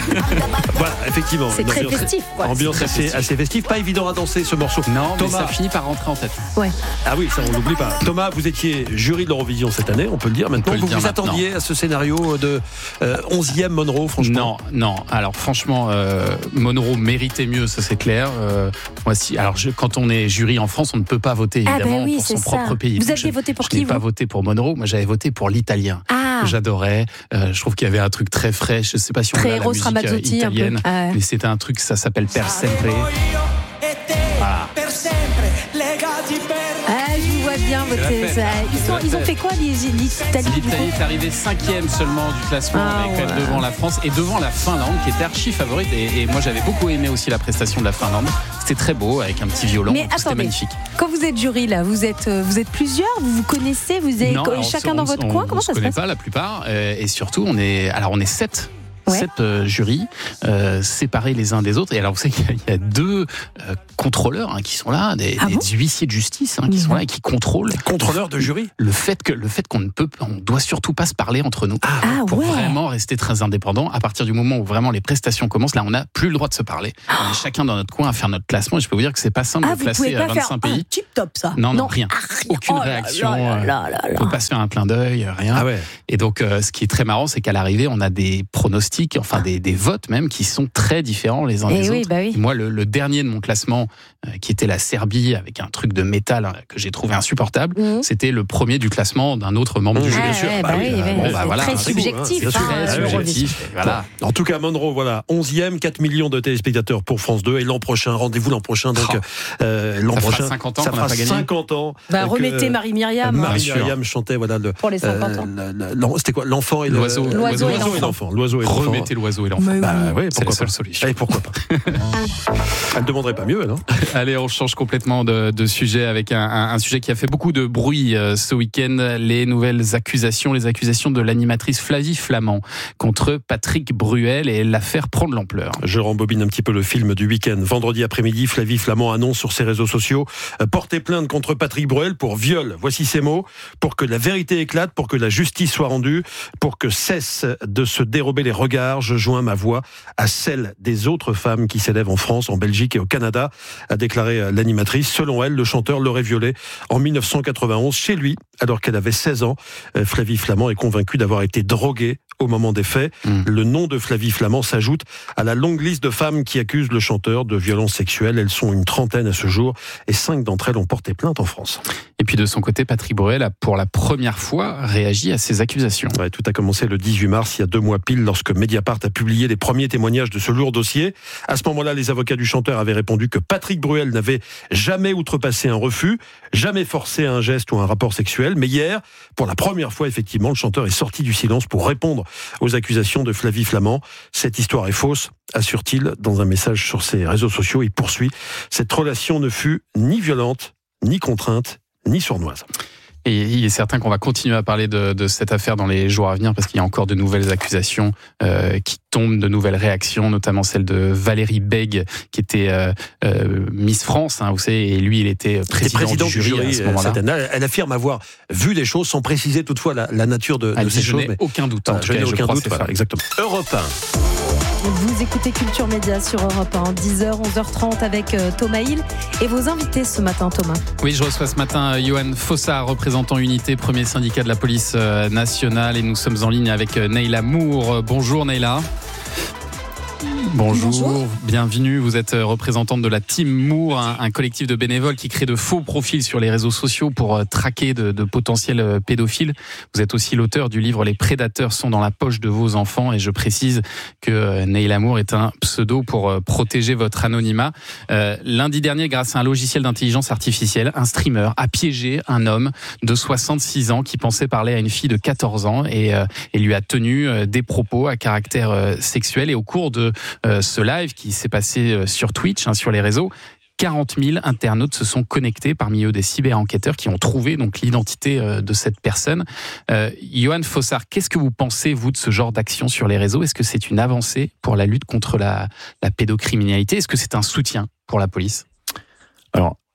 Voilà, effectivement. C'est très festif, quoi. Ambiance assez festive. Pas évident à danser ce morceau. Non, Thomas, mais ça finit par rentrer en tête. Ouais. Ah oui, ça on l'oublie pas. Thomas, vous étiez jury de l'Eurovision cette année, on peut le dire maintenant. Vous vous attendiez à ce scénario de 11e Monroe, franchement? Non. Alors franchement, Monroe méritait mieux, ça c'est clair. Moi, quand on est jury en France, on ne peut pas voter évidemment pour son propre pays. Vous aviez voté pour qui? Je n'ai pas voté pour Monroe, moi j'avais voté pour l'Italien. Que j'adorais. Je trouve qu'il y avait un truc très frais. Je ne sais pas si on a la musique italienne, mais c'était un truc, ça s'appelle Per Sempre. Voilà. Je vous vois bien voter ça. Ils ont fait quoi, l'Italie? L'Italie est arrivée 5e seulement du classement, devant la France et devant la Finlande, qui était archi favorite. Et moi, j'avais beaucoup aimé aussi la prestation de la Finlande. C'était très beau, avec un petit violon. Mais c'était magnifique. Quand vous êtes jury, là, vous êtes plusieurs, vous vous connaissez, vous êtes chacun dans votre coin. Comment ça se passe? On ne se connaît pas la plupart, et surtout, on est 7. 7 jurys séparés les uns des autres. Et alors, vous savez qu'il y a 2 contrôleurs qui sont là, des huissiers de justice qui sont là et qui contrôlent. Contrôleurs de jury. Le fait qu'on doit surtout pas se parler entre nous pour vraiment rester très indépendant. À partir du moment où vraiment les prestations commencent, là, on n'a plus le droit de se parler. On est chacun dans notre coin à faire notre classement. Et je peux vous dire que c'est pas simple de classer à 25 pays. Tip top ça. Non, rien. Aucune réaction. On peut pas se faire un clin d'œil, rien. Et donc, ce qui est très marrant, c'est qu'à l'arrivée, on a des pronostics, des votes même, qui sont très différents les uns des autres. Et moi, le dernier de mon classement, qui était la Serbie, avec un truc de métal que j'ai trouvé insupportable, c'était le premier du classement d'un autre membre du jury. Très subjectif. Voilà. En tout cas, Monroe, 11e, 4 millions de téléspectateurs pour France 2. Et l'an prochain, rendez-vous l'an prochain. Donc, l'an prochain, 50 ans, ça fera 50 ans. Remettez Marie-Myriam. Marie-Myriam chantait, pour les 50 ans. C'était quoi? L'enfant et l'oiseau. L'oiseau et l'enfant. Remettez l'oiseau et l'enfant. C'est la seule solution. Et pourquoi pas? Elle ne demanderait pas mieux, non? Allez, on change complètement de sujet avec un sujet qui a fait beaucoup de bruit ce week-end. Les nouvelles accusations, les accusations de l'animatrice Flavie Flament contre Patrick Bruel, et l'affaire prend de l'ampleur. Je rembobine un petit peu le film du week-end. Vendredi après-midi, Flavie Flament annonce sur ses réseaux sociaux porter plainte contre Patrick Bruel pour viol. Voici ses mots: pour que la vérité éclate, pour que la justice soit rendue, pour que cesse de se dérober les regards, je joins ma voix à celle des autres femmes qui s'élèvent en France, en Belgique et au Canada, a déclaré l'animatrice. Selon elle, le chanteur l'aurait violée en 1991 chez lui, alors qu'elle avait 16 ans. Flavie Flament est convaincue d'avoir été droguée au moment des faits. Le nom de Flavie Flament s'ajoute à la longue liste de femmes qui accusent le chanteur de violences sexuelles. Elles sont une trentaine à ce jour, et 5 d'entre elles ont porté plainte en France. Et puis de son côté, Patrick Bruel a pour la première fois réagi à ces accusations. Tout a commencé le 18 mars, il y a 2 mois pile, lorsque Mediapart a publié les premiers témoignages de ce lourd dossier. À ce moment-là, les avocats du chanteur avaient répondu que Patrick Bruel n'avait jamais outrepassé un refus, jamais forcé un geste ou un rapport sexuel. Mais hier, pour la première fois, effectivement, le chanteur est sorti du silence pour répondre aux accusations de Flavie Flament. Cette histoire est fausse, assure-t-il dans un message sur ses réseaux sociaux. Il poursuit: cette relation ne fut ni violente, ni contrainte, ni sournoise. Et il est certain qu'on va continuer à parler de cette affaire dans les jours à venir, parce qu'il y a encore de nouvelles accusations qui tombent, de nouvelles réactions, notamment celle de Valérie Bègue, qui était Miss France, vous savez, et lui, il était président du jury à ce moment-là. Elle affirme avoir vu des choses, sans préciser toutefois la nature de ces choses. Je n'ai aucun doute. Je n'ai aucun doute, exactement. Europe 1. Vous écoutez Culture Média sur Europe 1, 10h, 11h30 avec Thomas Hill et vos invités ce matin, Thomas. Oui, je reçois ce matin Johan Fossard, représentant Unité, premier syndicat de la police nationale, et nous sommes en ligne avec Neila Moore. Bonjour Neila. Bonjour, bienvenue. Vous êtes représentante de la Team Moore, un collectif de bénévoles qui crée de faux profils sur les réseaux sociaux pour traquer de potentiels pédophiles. Vous êtes aussi l'auteur du livre « Les prédateurs sont dans la poche de vos enfants », et je précise que Neila Moore est un pseudo pour protéger votre anonymat. Lundi dernier, grâce à un logiciel d'intelligence artificielle, un streamer a piégé un homme de 66 ans qui pensait parler à une fille de 14 ans et lui a tenu des propos à caractère sexuel. Et au cours de ce live qui s'est passé sur Twitch, sur les réseaux, 40 000 internautes se sont connectés, parmi eux des cyber-enquêteurs qui ont trouvé donc l'identité de cette personne. Johan Fossard, qu'est-ce que vous pensez, vous, de ce genre d'action sur les réseaux? Est-ce que c'est une avancée pour la lutte contre la pédocriminalité? Est-ce que c'est un soutien pour la police? Alors,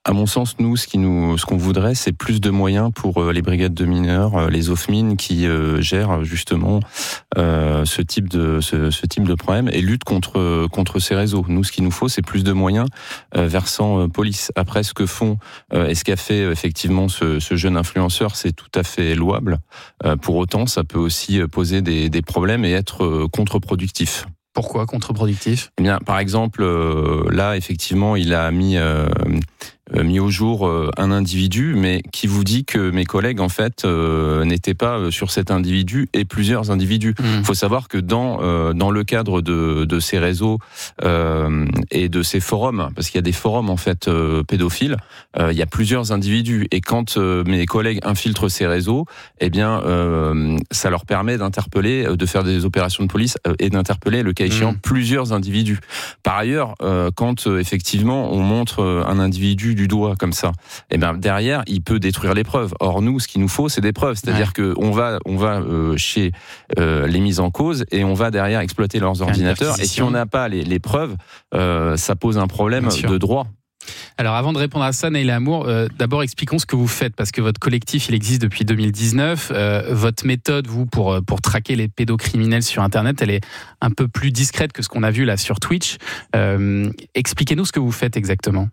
À mon sens, ce qu'on voudrait, c'est plus de moyens pour les brigades de mineurs, les OFMIN qui gèrent justement ce type de problème et lutte contre ces réseaux. Nous, ce qu'il nous faut, c'est plus de moyens versant police. Après, ce que font et ce qu'a fait effectivement ce jeune influenceur, c'est tout à fait louable. Pour autant, ça peut aussi poser des problèmes et être contre-productif. Pourquoi contre-productif ? Eh bien, par exemple, là, effectivement, il a mis au jour un individu, mais qui vous dit que mes collègues, en fait, n'étaient pas sur cet individu et plusieurs individus. Il faut savoir que dans le cadre de ces réseaux et de ces forums, parce qu'il y a des forums, en fait, pédophiles, il y a plusieurs individus. Et quand mes collègues infiltrent ces réseaux, eh bien, ça leur permet d'interpeller, de faire des opérations de police et d'interpeller, le cas échéant, plusieurs individus. Par ailleurs, quand effectivement on montre un individu du doigt comme ça, et bien derrière il peut détruire les preuves. Or nous, ce qu'il nous faut, c'est des preuves. C'est-à-dire que on va chez les mises en cause et on va derrière exploiter leurs ordinateurs. Et si on n'a pas les preuves, ça pose un problème de droit. Alors avant de répondre à ça, Neil Amour, d'abord expliquons ce que vous faites, parce que votre collectif il existe depuis 2019. Votre méthode, vous, pour traquer les pédocriminels sur Internet, elle est un peu plus discrète que ce qu'on a vu là sur Twitch. Expliquez-nous ce que vous faites exactement.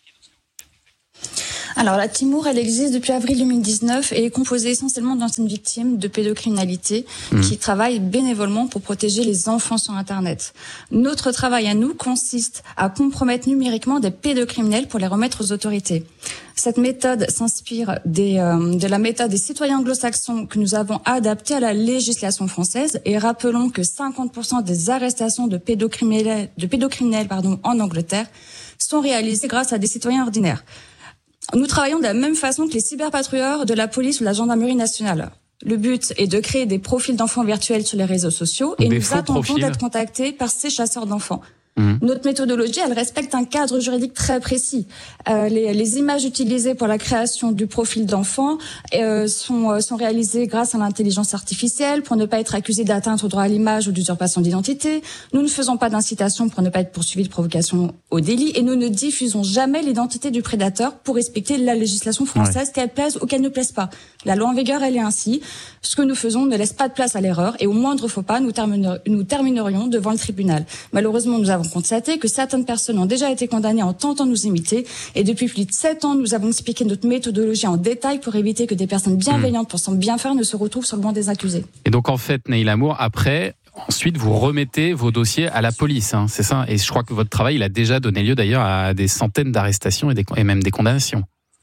Alors la Team Mour, elle existe depuis avril 2019 et est composée essentiellement d'anciennes victimes de pédocriminalité qui travaillent bénévolement pour protéger les enfants sur Internet. Notre travail à nous consiste à compromettre numériquement des pédocriminels pour les remettre aux autorités. Cette méthode s'inspire de la méthode des citoyens anglo-saxons que nous avons adaptée à la législation française, et rappelons que 50% des arrestations de pédocriminels en Angleterre sont réalisées grâce à des citoyens ordinaires. Nous travaillons de la même façon que les cyberpatrouilleurs de la police ou de la gendarmerie nationale. Le but est de créer des profils d'enfants virtuels sur les réseaux sociaux et nous attendons d'être contactés par ces chasseurs d'enfants. Notre méthodologie, elle respecte un cadre juridique très précis. Les images utilisées pour la création du profil d'enfant sont réalisées grâce à l'intelligence artificielle pour ne pas être accusé d'atteinte au droit à l'image ou d'usurpation d'identité. Nous ne faisons pas d'incitation pour ne pas être poursuivis de provocation au délit et nous ne diffusons jamais l'identité du prédateur pour respecter la législation française, qu'elle plaise ou qu'elle ne plaise pas. La loi en vigueur, elle est ainsi. Ce que nous faisons ne laisse pas de place à l'erreur et au moindre faux pas, nous terminerions devant le tribunal. Malheureusement, nous avons constaté que certaines personnes ont déjà été condamnées en tentant de nous imiter et depuis plus de 7 ans, nous avons expliqué notre méthodologie en détail pour éviter que des personnes bienveillantes pensant bien faire ne se retrouvent sur le banc des accusés. Et donc en fait, Neil Amour, ensuite, vous remettez vos dossiers à la police, hein, c'est ça ? Et je crois que votre travail, il a déjà donné lieu d'ailleurs à des centaines d'arrestations et même des condamnations.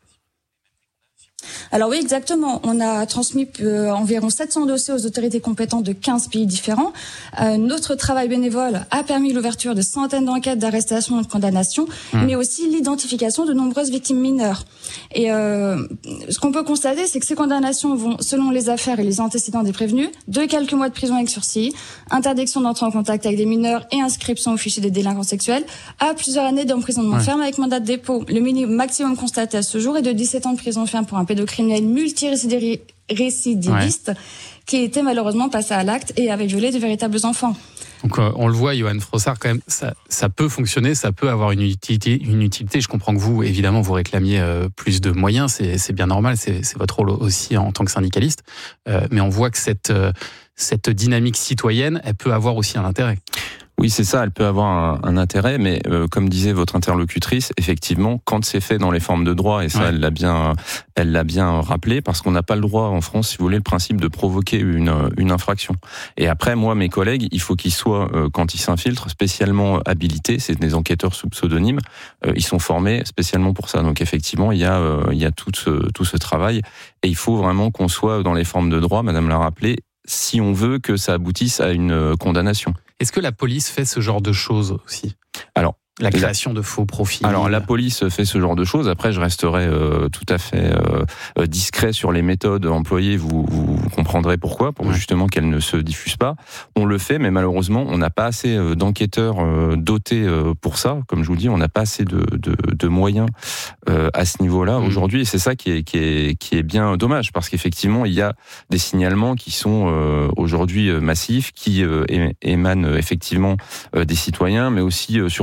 Alors oui, exactement. On a transmis environ 700 dossiers aux autorités compétentes de 15 pays différents. Notre travail bénévole a permis l'ouverture de centaines d'enquêtes d'arrestation et de condamnation, mais aussi l'identification de nombreuses victimes mineures. Et ce qu'on peut constater, c'est que ces condamnations vont, selon les affaires et les antécédents des prévenus, de quelques mois de prison avec sursis, interdiction d'entrer en contact avec des mineurs et inscription au fichier des délinquants sexuels, à plusieurs années d'emprisonnement ferme avec mandat de dépôt. Le maximum constaté à ce jour est de 17 ans de prison ferme pour un pédocriminel multirécidiviste qui était malheureusement passé à l'acte et avait violé de véritables enfants. Donc on le voit, Yohann Frossard, quand même, ça peut fonctionner, ça peut avoir une utilité. Je comprends que vous, évidemment, vous réclamiez plus de moyens, c'est bien normal, c'est votre rôle aussi en tant que syndicaliste. Mais on voit que cette dynamique citoyenne, elle peut avoir aussi un intérêt. Oui, c'est ça, elle peut avoir un intérêt, mais comme disait votre interlocutrice, effectivement, quand c'est fait dans les formes de droit, et ça, elle l'a bien rappelé, parce qu'on n'a pas le droit en France, si vous voulez, le principe de provoquer une infraction. Et après, moi, mes collègues, il faut qu'ils soient, quand ils s'infiltrent, spécialement habilités. C'est des enquêteurs sous pseudonyme. Ils sont formés spécialement pour ça. Donc effectivement, il y a tout ce travail, et il faut vraiment qu'on soit dans les formes de droit, Madame l'a rappelé, si on veut que ça aboutisse à une condamnation. Est-ce que la police fait ce genre de choses aussi ? Alors, la création de faux profils. Alors la police fait ce genre de choses. Après, je resterai tout à fait discret sur les méthodes employées. Vous comprendrez pourquoi, pour justement qu'elles ne se diffusent pas. On le fait, mais malheureusement, on n'a pas assez d'enquêteurs dotés pour ça. Comme je vous dis, on n'a pas assez de moyens à ce niveau-là aujourd'hui. Et c'est ça qui est bien dommage, parce qu'effectivement, il y a des signalements qui sont aujourd'hui massifs, qui émanent effectivement des citoyens, mais aussi surtout du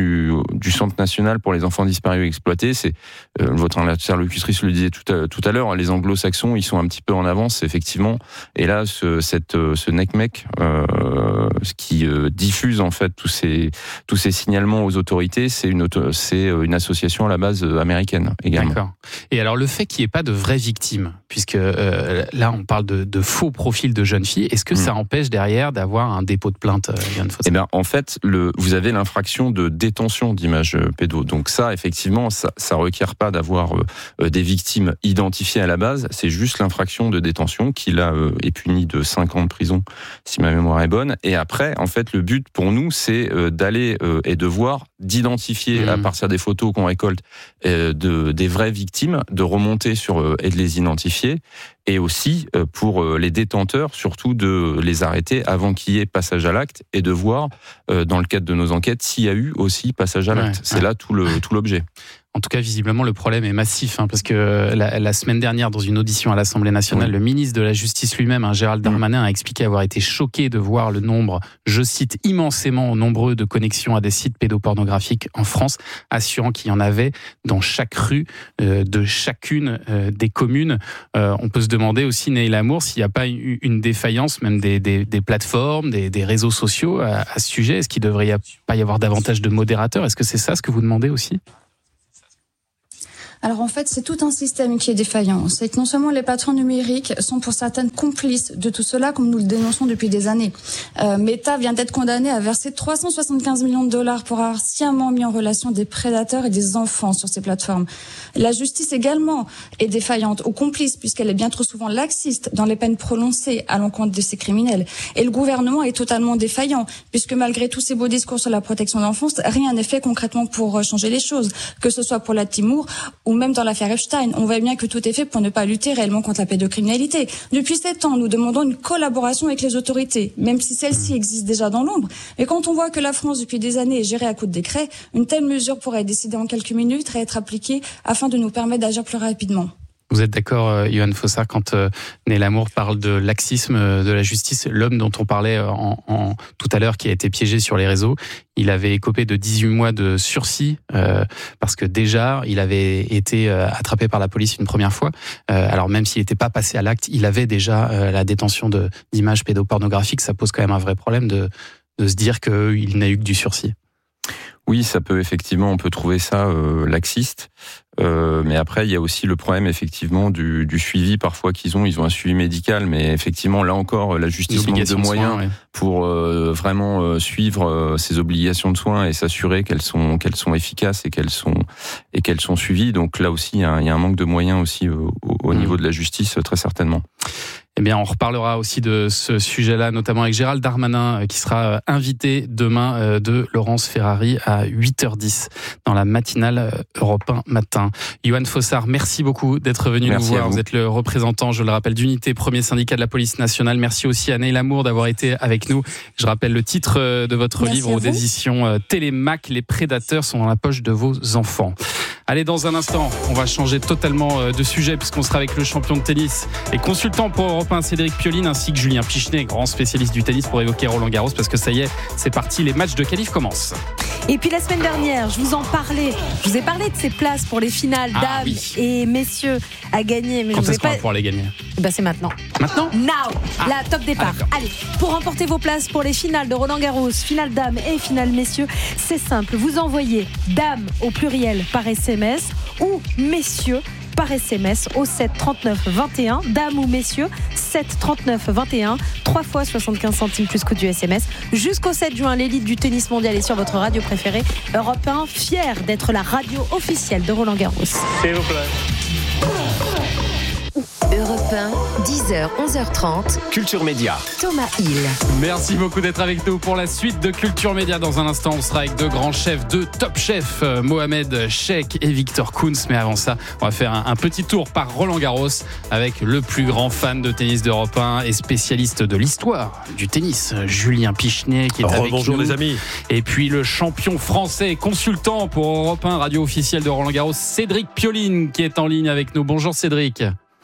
du Centre national pour les enfants disparus et exploités. C'est votre interlocutrice le disait tout à l'heure. Les Anglo-Saxons, ils sont un petit peu en avance, effectivement. Et là, ce NECMEC qui diffuse en fait tous ces signalements aux autorités, c'est une association à la base américaine également. D'accord. Et alors le fait qu'il n'y ait pas de vraies victimes, puisque là on parle de faux profils de jeunes filles, est-ce que ça empêche derrière d'avoir un dépôt de plainte, Yohann Fossard ? Eh bien, en fait, vous avez l'infraction de détention d'images pédo. Donc ça, effectivement, ça requiert pas d'avoir des victimes identifiées à la base. C'est juste l'infraction de détention qui là est punie de 5 ans de prison, si ma mémoire est bonne. Et après, en fait, le but pour nous, c'est d'aller et de voir, d'identifier à partir des photos qu'on récolte des vraies victimes, de remonter et de les identifier. Et aussi pour les détenteurs, surtout de les arrêter avant qu'il y ait passage à l'acte et de voir, dans le cadre de nos enquêtes, s'il y a eu aussi passage à l'acte. C'est là tout l'objet. En tout cas, visiblement, le problème est massif, parce que la semaine dernière, dans une audition à l'Assemblée nationale, le ministre de la Justice lui-même, Gérald Darmanin, a expliqué avoir été choqué de voir le nombre, je cite, immensément nombreux de connexions à des sites pédopornographiques en France, assurant qu'il y en avait dans chaque rue de chacune des communes. On peut se demander aussi, Neil Amour, s'il n'y a pas une défaillance même des plateformes, des réseaux sociaux à ce sujet. Est-ce qu'il ne devrait pas y avoir davantage de modérateurs ? Est-ce que c'est ça ce que vous demandez aussi ? Alors en fait, c'est tout un système qui est défaillant. C'est que non seulement les plateformes numériques sont pour certaines complices de tout cela, comme nous le dénonçons depuis des années. Meta vient d'être condamné à verser 375 millions de dollars pour avoir sciemment mis en relation des prédateurs et des enfants sur ces plateformes. La justice également est défaillante aux complices, puisqu'elle est bien trop souvent laxiste dans les peines prononcées à l'encontre de ces criminels. Et le gouvernement est totalement défaillant, puisque malgré tous ces beaux discours sur la protection de l'enfance, rien n'est fait concrètement pour changer les choses, que ce soit pour la Team Moore ou même dans l'affaire Epstein. On voit bien que tout est fait pour ne pas lutter réellement contre la pédocriminalité. Depuis 7 ans, nous demandons une collaboration avec les autorités, même si celle-ci existe déjà dans l'ombre. Mais quand on voit que la France, depuis des années, est gérée à coup de décret, une telle mesure pourrait être décidée en quelques minutes et être appliquée afin de nous permettre d'agir plus rapidement. Vous êtes d'accord, Yohann Fossard, quand Neil Amour parle de laxisme de la justice, l'homme dont on parlait tout à l'heure, qui a été piégé sur les réseaux, il avait écopé de 18 mois de sursis, parce que déjà, il avait été attrapé par la police une première fois. Alors même s'il n'était pas passé à l'acte, il avait déjà la détention d'images pédopornographiques. Ça pose quand même un vrai problème de se dire qu'il n'a eu que du sursis. Oui, ça peut effectivement, on peut trouver ça laxiste. Mais après, il y a aussi le problème effectivement du suivi parfois qu'ils ont. Ils ont un suivi médical, mais effectivement, là encore, la justice manque de moyens pour vraiment suivre ces obligations de soins et s'assurer qu'elles sont efficaces et qu'elles sont suivies. Donc là aussi, il y a un manque de moyens aussi au niveau de la justice, très certainement. Eh bien, on reparlera aussi de ce sujet-là, notamment avec Gérald Darmanin, qui sera invité demain de Laurence Ferrari à 8h10 dans la matinale Europe 1 matin. Yohann Fossard, merci beaucoup d'être venu nous voir. Vous êtes le représentant, je le rappelle, d'Unité, premier syndicat de la police nationale. Merci aussi à Neil Amour d'avoir été avec nous. Je rappelle le titre de votre livre aux éditions Télémac. Les prédateurs sont dans la poche de vos enfants. Allez, dans un instant, on va changer totalement de sujet puisqu'on sera avec le champion de tennis et consultant pour Europe 1, Cédric Pioline, ainsi que Julien Pichenet, grand spécialiste du tennis, pour évoquer Roland-Garros, parce que ça y est, c'est parti, les matchs de qualif commencent. Et puis la semaine dernière, je vous ai parlé de ces places pour les finales dames et messieurs à gagner. Mais quand est-ce qu'on va pouvoir les gagner ? C'est maintenant. Maintenant ? Now. La top départ. Allez, pour remporter vos places pour les finales de Roland-Garros, finale dames et finale messieurs, c'est simple. Vous envoyez dames au pluriel par SMS ou messieurs par SMS au 7 39 21, dames ou messieurs, 7 39 21, 3 fois 75 centimes plus coût du SMS. Jusqu'au 7 juin, l'élite du tennis mondial est sur votre radio préférée, Europe 1, fière d'être la radio officielle de Roland-Garros. S'il vous plaît. Europe 1, 10h, 11h30. Culture Média. Thomas Hill. Merci beaucoup d'être avec nous pour la suite de Culture Média. Dans un instant, on sera avec deux grands chefs, deux top chefs, Mohamed Cheikh et Victor Kunz. Mais avant ça, on va faire un petit tour par Roland-Garros avec le plus grand fan de tennis d'Europe 1 et spécialiste de l'histoire du tennis, Julien Pichenet, qui est avec nous. Bonjour les amis. Et puis le champion français, consultant pour Europe 1, radio officielle de Roland-Garros, Cédric Pioline, qui est en ligne avec nous. Bonjour Cédric.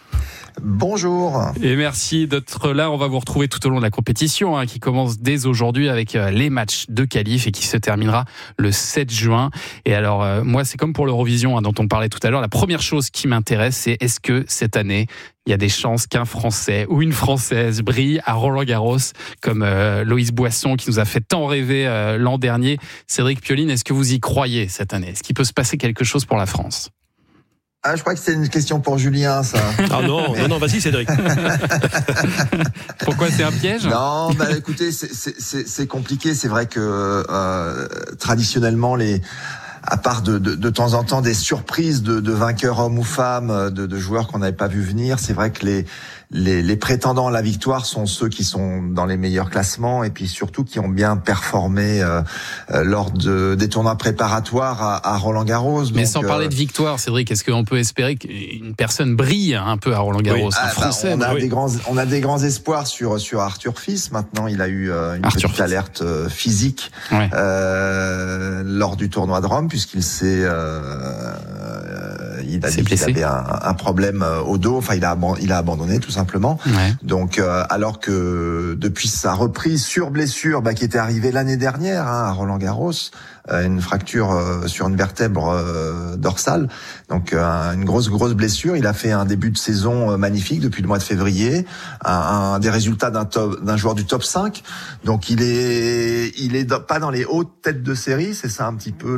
Bonjour. Et merci d'être là. On va vous retrouver tout au long de la compétition qui commence dès aujourd'hui avec les matchs de qualif et qui se terminera le 7 juin. Et alors, moi, c'est comme pour l'Eurovision dont on parlait tout à l'heure. La première chose qui m'intéresse, c'est est-ce que cette année, il y a des chances qu'un Français ou une Française brille à Roland-Garros comme Loïs Boisson qui nous a fait tant rêver l'an dernier. Cédric Pioline, est-ce que vous y croyez cette année ? Est-ce qu'il peut se passer quelque chose pour la France ? Ah, je crois que c'est une question pour Julien, ça. Ah non, vas-y Cédric. Pourquoi c'est un piège ? Non, écoutez, c'est compliqué. C'est vrai que traditionnellement, à part de temps en temps des surprises de vainqueurs hommes ou femmes, de joueurs qu'on n'avait pas vu venir, c'est vrai que les prétendants à la victoire sont ceux qui sont dans les meilleurs classements et puis surtout qui ont bien performé lors des tournois préparatoires à Roland-Garros. Mais sans parler de victoire, Cédric, est-ce qu'on peut espérer qu'une personne brille un peu à Roland-Garros, un Français ? On a des grands espoirs sur Arthur Fils. Maintenant, il a eu une petite alerte physique lors du tournoi de Rome puisqu'il s'est il a dit qu'il avait un problème au dos. Enfin, il a abandonné tout simplement. Ouais. Donc, alors que depuis sa reprise sur blessure, qui était arrivée l'année dernière à Roland-Garros, une fracture sur une vertèbre dorsale, donc une grosse pas il a fait un début de saison magnifique depuis le mois de février, un des résultats d'un joueur du top 5. Donc il est pas dans les hautes têtes de série, c'est ça un petit peu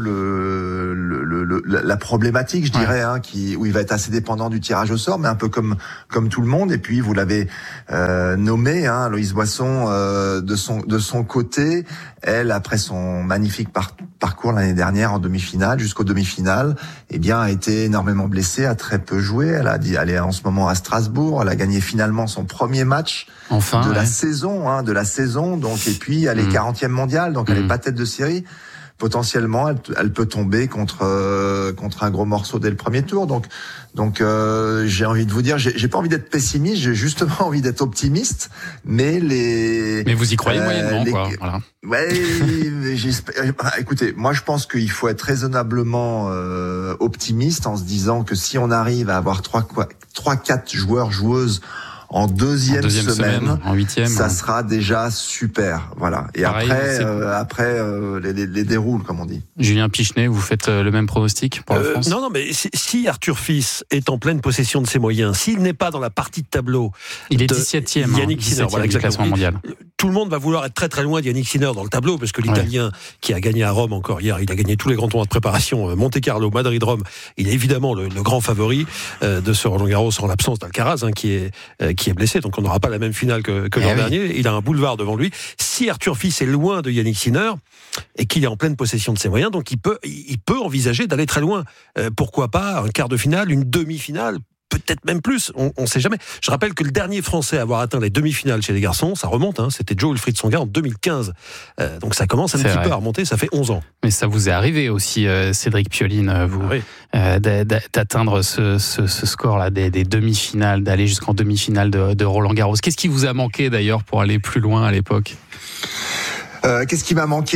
la problématique, je dirais, où il va être assez dépendant du tirage au sort, mais un peu comme tout le monde. Et puis vous l'avez nommé, Loïs Boisson, de son côté, elle, après son magnifique parcours l'année dernière en demi-finale, jusqu'aux demi-finales, a été énormément blessée, a très peu joué. Elle est en ce moment à Strasbourg. Elle a gagné finalement son premier match la saison. Donc, et puis elle est 40e mondiale, donc elle est pas tête de série. Potentiellement, elle peut tomber contre un gros morceau dès le premier tour. Donc j'ai envie de vous dire, j'ai pas envie d'être pessimiste, j'ai justement envie d'être optimiste. Mais vous y croyez moyennement, quoi. Voilà. Ouais, écoutez, moi je pense qu'il faut être raisonnablement optimiste en se disant que si on arrive à avoir 3-4 joueuses en deuxième semaine, en huitième, ça sera déjà super, voilà. Et pareil, après les déroule, comme on dit. Julien Pichenet, vous faites le même pronostic pour la France ? Non, mais si Arthur Fils est en pleine possession de ses moyens, s'il n'est pas dans la partie de tableau, il est 17e, Yannick Sinner, voilà, du classement mondial. Tout le monde va vouloir être très très loin de Yannick Sinner dans le tableau, parce que l'Italien qui a gagné à Rome encore hier, il a gagné tous les grands tournois de préparation, Monte-Carlo, Madrid, Rome, il est évidemment le grand favori de ce Roland-Garros en l'absence d'Alcaraz, qui est blessé, donc on n'aura pas la même finale que l'an dernier. Il a un boulevard devant lui. Si Arthur Fils est loin de Yannick Sinner et qu'il est en pleine possession de ses moyens, donc il peut envisager d'aller très loin. Pourquoi pas un quart de finale, une demi-finale, peut-être même plus, on ne sait jamais. Je rappelle que le dernier Français à avoir atteint les demi-finales chez les garçons, ça remonte, c'était Jo-Wilfried Tsonga en 2015. Donc ça commence un petit peu à remonter, ça fait 11 ans. Mais ça vous est arrivé aussi, Cédric Pioline, d'atteindre ce score-là des demi-finales, d'aller jusqu'en demi-finale de Roland-Garros. Qu'est-ce qui vous a manqué d'ailleurs pour aller plus loin à l'époque ? Qu'est-ce qui m'a manqué ?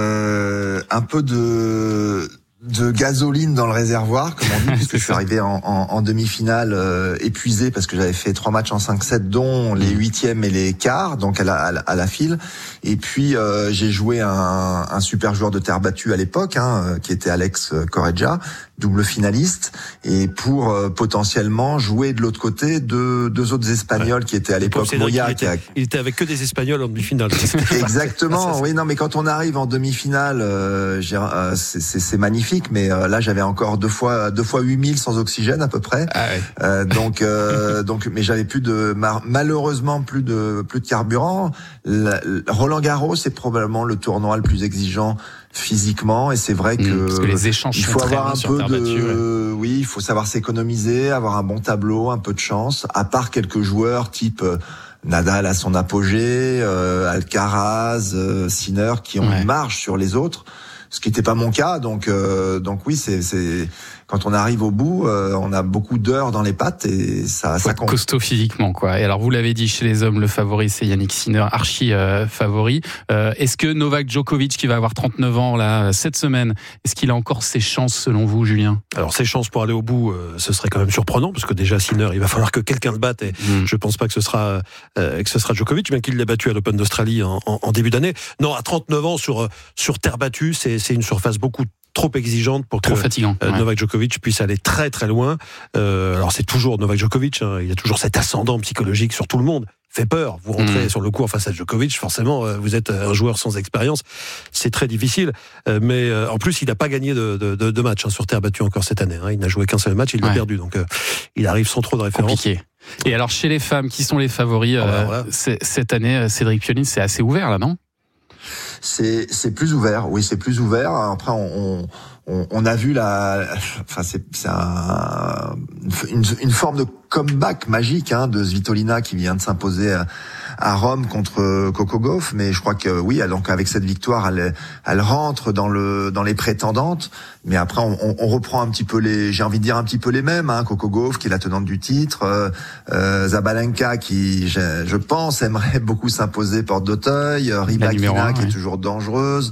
Un peu de gasoline dans le réservoir, comme on dit, puisque je suis arrivé en demi-finale épuisé parce que j'avais fait 3 matchs en 5-7, dont les 8e et les quarts, donc à la file. Et puis j'ai joué un super joueur de terre battue à l'époque, qui était Alex Correggia, double finaliste, et pour potentiellement jouer de l'autre côté deux autres Espagnols qui étaient à l'époque Moya. Il était avec que des Espagnols en demi-finale. Exactement. Oui, non, mais quand on arrive en demi-finale, c'est magnifique. Mais là, j'avais encore deux fois 8000 sans oxygène à peu près. Donc, mais j'avais malheureusement plus de carburant. Roland-Garros, c'est probablement le tournoi le plus exigeant physiquement, et c'est vrai que parce que les échanges il faut avoir un peu de il faut savoir s'économiser, avoir un bon tableau, un peu de chance, à part quelques joueurs type Nadal à son apogée, Alcaraz, Sinner, qui ont une marge sur les autres. ce qui n'était pas mon cas. Donc oui, c'est quand on arrive au bout, on a beaucoup d'heures dans les pattes et ça compte. Costaud physiquement, quoi. Et alors, vous l'avez dit, chez les hommes, le favori, c'est Yannick Sinner, archi favori. Est-ce que Novak Djokovic, qui va avoir 39 ans là cette semaine, est-ce qu'il a encore ses chances selon vous, Julien ? Alors, ses chances pour aller au bout, ce serait quand même surprenant, parce que déjà Sinner, il va falloir que quelqu'un le batte, et je pense pas que ce sera Djokovic, bien qu'il l'ait battu à l'Open d'Australie en début d'année. Non, à 39 ans sur terre battue, c'est une surface beaucoup trop exigeante pour que Novak Djokovic puisse aller très très loin. Alors c'est toujours Novak Djokovic, hein, il a toujours cet ascendant psychologique sur tout le monde. Fait peur, vous rentrez sur le court face à Djokovic, forcément vous êtes un joueur sans expérience, c'est très difficile, mais en plus il n'a pas gagné de match sur terre battue encore cette année, hein. Il n'a joué qu'un seul match, il l'a perdu, donc il arrive sans trop de références. Compliqué. Et alors chez les femmes, qui sont les favoris cette année, Cédric Pioline, c'est assez ouvert là, non ? C'est plus ouvert, oui, c'est plus ouvert. Après, on a vu une forme de comeback magique de Svitolina qui vient de s'imposer à Rome contre Coco Gauff, mais je crois que oui, donc avec cette victoire, elle rentre dans les prétendantes. Mais après, on reprend un petit peu j'ai envie de dire un petit peu les mêmes. Coco Gauff qui est la tenante du titre, Zabalenka qui, je pense, aimerait beaucoup s'imposer porte d'Auteuil, Rybakina qui est toujours dangereuse,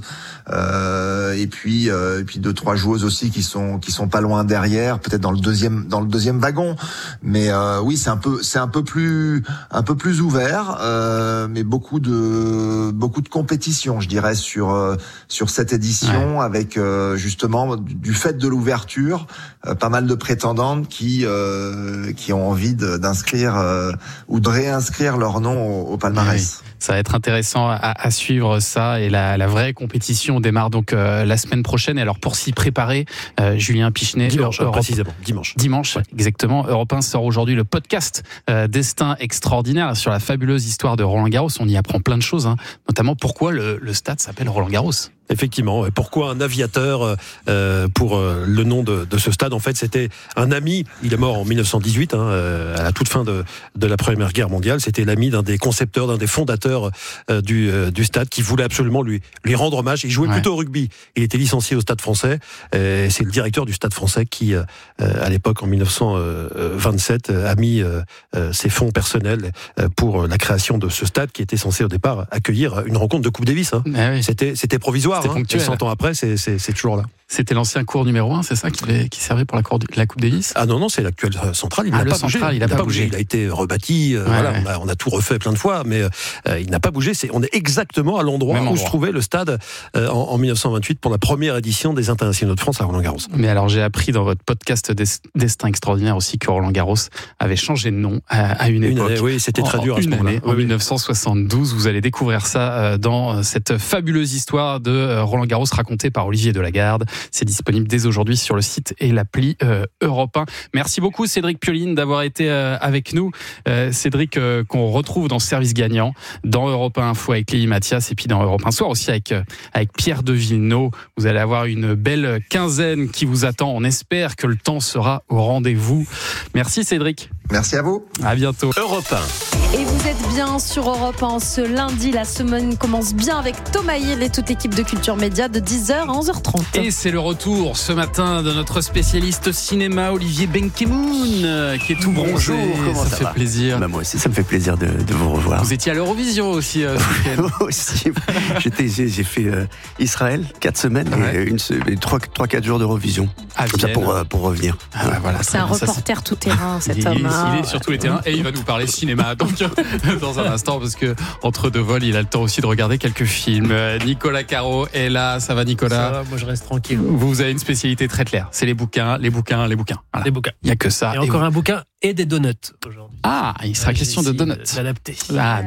et puis 2-3 joueuses aussi qui sont pas loin derrière, peut-être dans le deuxième wagon. Mais oui, c'est un peu plus ouvert, mais beaucoup de compétition, je dirais, sur cette édition, avec justement du fait de l'ouverture, pas mal de prétendantes qui ont envie d'inscrire ou de réinscrire leur nom au palmarès. Oui. Ça va être intéressant à suivre ça, et la vraie compétition démarre donc la semaine prochaine. Et alors pour s'y préparer, Julien Pichenet, dimanche, exactement. Europe 1 sort aujourd'hui le podcast Destin extraordinaire sur la fabuleuse histoire de Roland Garros. On y apprend plein de choses, notamment pourquoi le stade s'appelle Roland Garros. Effectivement. Pourquoi un aviateur pour le nom de ce stade ? En fait, c'était un ami. Il est mort en 1918, à la toute fin de la Première Guerre mondiale. C'était l'ami d'un des concepteurs, d'un des fondateurs du stade, qui voulait absolument lui rendre hommage. Il jouait plutôt au rugby. Il était licencié au Stade Français. C'est le directeur du Stade Français qui, à l'époque, en 1927, a mis ses fonds personnels pour la création de ce stade, qui était censé au départ accueillir une rencontre de Coupe Davis. Oui. C'était provisoire. Et 100 ans après, c'est toujours là. C'était l'ancien cours numéro 1, c'est ça qui servait pour la Coupe Davis ? Ah non, c'est l'actuel central. Il n'a pas bougé. Il n'a pas bougé. Il a été rebâti. On a tout refait plein de fois, mais il n'a pas bougé. On est exactement à l'endroit où se trouvait le stade en 1928 pour la première édition des Internationaux de France à Roland-Garros. Mais alors, j'ai appris dans votre podcast Destin extraordinaire aussi que Roland-Garros avait changé de nom à une époque. Oui, c'était très dur à ce moment-là. En 1972, vous allez découvrir ça dans cette fabuleuse histoire de Roland-Garros racontée par Olivier Delagarde. C'est disponible dès aujourd'hui sur le site et l'appli Europe 1. Merci beaucoup Cédric Pioline d'avoir été avec nous. Cédric, qu'on retrouve dans Service Gagnant, dans Europe 1 Info avec Lélie Mathias, et puis dans Europe 1 Soir aussi avec Pierre de Villeneuve. Vous allez avoir une belle quinzaine qui vous attend. On espère que le temps sera au rendez-vous. Merci Cédric. Merci à vous. À bientôt. Europe 1. Et vous êtes bien sur Europe 1 ce lundi. La semaine commence bien avec Thomas Hill et toute l'équipe de Culture Média de 10h à 11h30. Et c'est le retour ce matin de notre spécialiste cinéma Olivier Benkemoun, qui est tout bronzé. Bonjour, comment ça fait va plaisir. Moi aussi, ça me fait plaisir de vous revoir. Vous étiez à l'Eurovision aussi ce week-end. Aussi. J'ai fait Israël 4 semaines et 3-4 jours d'Eurovision. Comme ça pour revenir. Voilà, c'est un reporter tout terrain, cet homme. Il est sur tous les terrains et il va nous parler cinéma donc dans un instant, parce que entre deux vols, il a le temps aussi de regarder quelques films. Nicolas Caro est là. Ça va, Nicolas? Ça va, moi je reste tranquille. Vous avez une spécialité très claire, c'est les bouquins. Voilà. Les bouquins. Il n'y a que ça. Et encore un bouquin et des donuts aujourd'hui. Ah, il sera question de donuts. D'adapter.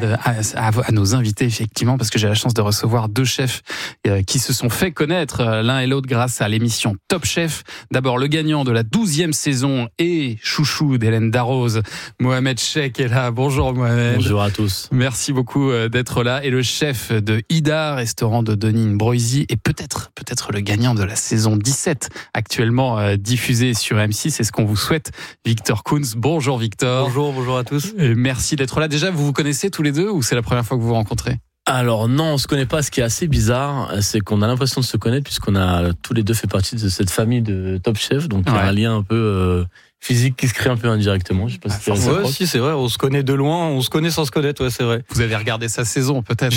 À nos invités, effectivement, parce que j'ai la chance de recevoir deux chefs qui se sont fait connaître l'un et l'autre grâce à l'émission Top Chef. D'abord, le gagnant de la 12e saison et chouchou d'Hélène Darroze, Mohamed Cheikh est là. Bonjour Mohamed. Bonjour à tous. Merci beaucoup d'être là. Et le chef de Ida, restaurant de Denis Mbroisi, et peut-être le gagnant de la saison 17, actuellement diffusée sur M6. C'est ce qu'on vous souhaite, Victor Kunz. Bonjour Victor. Bonjour à tous. Merci d'être là. Déjà, vous vous connaissez tous les deux ou c'est la première fois que vous vous rencontrez ? Alors non, on se connaît pas. Ce qui est assez bizarre, c'est qu'on a l'impression de se connaître puisqu'on a tous les deux fait partie de cette famille de Top Chef. Donc il y a un lien un peu physique qui se crée un peu indirectement. Je sais pas si c'est ouais, si c'est vrai. On se connaît de loin, on se connaît sans se connaître. Ouais, c'est vrai. Vous avez regardé sa saison peut-être